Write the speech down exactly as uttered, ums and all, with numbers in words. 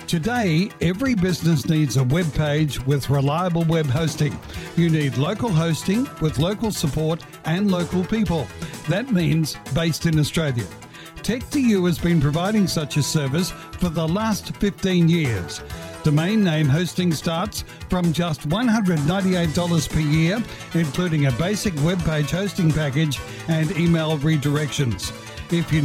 Today, every business needs a web page with reliable web hosting. You need local hosting with local support and local people. That means based in Australia. tech two u has been providing such a service for the last fifteen years. Domain name hosting starts from just one hundred ninety-eight dollars per year, including a basic web page hosting package and email redirections. If you